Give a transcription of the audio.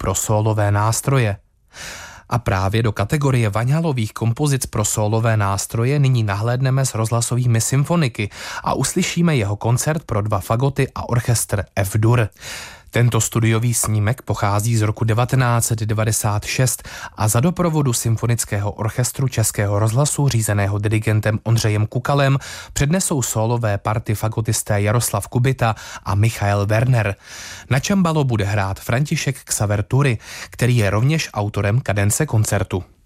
pro sólové nástroje. A právě do kategorie Vaňhalových kompozic pro sólové nástroje nyní nahlédneme s rozhlasovými symfoniky a uslyšíme jeho koncert pro 2 fagoty a orchestr F-dur. Tento studiový snímek pochází z roku 1996 a za doprovodu Symfonického orchestru Českého rozhlasu řízeného dirigentem Ondřejem Kukalem přednesou sólové party fagotisté Jaroslav Kubita a Michael Werner. Na čembalo bude hrát František Xaver Tury, který je rovněž autorem kadence koncertu.